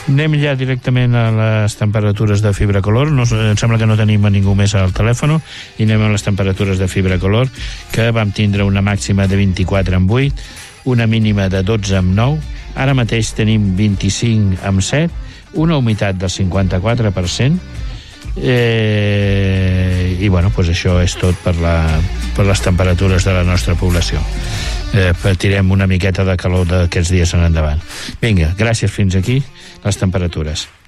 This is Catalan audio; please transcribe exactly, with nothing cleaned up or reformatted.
Anem ja directament a les temperatures de Fibra Color. No, em sembla que no tenim a ningú més al telèfon, i anem a les temperatures de Fibra Color, que vam tindre una màxima de vint-i-quatre amb vuit, una mínima de dotze amb nou, ara mateix tenim vint-i-cinc amb set, una humitat del cinquanta-quatre per cent, eh, i bueno, pues això és tot per, la, per les temperatures de la nostra població. Eh, patirem una miqueta de calor d'aquests dies en endavant. Vinga, gràcies, fins aquí les temperatures.